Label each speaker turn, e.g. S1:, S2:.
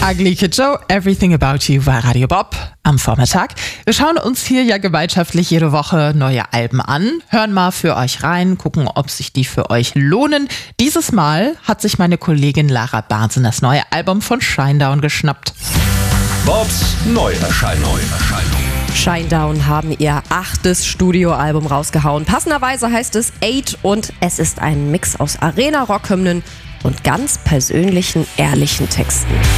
S1: Ugly Kid Joe, Everything About You bei Radio Bob am Vormittag. Wir schauen uns hier ja gemeinschaftlich jede Woche neue Alben an, hören mal für euch rein, gucken, ob sich die für euch lohnen. Dieses Mal hat sich meine Kollegin Lara Barnsen das neue Album von Shinedown geschnappt.
S2: Bobs Neuerscheinung.
S3: Shinedown haben ihr 8. Studioalbum rausgehauen. Passenderweise heißt es 8 und es ist ein Mix aus Arena-Rock-Hymnen und ganz persönlichen, ehrlichen Texten.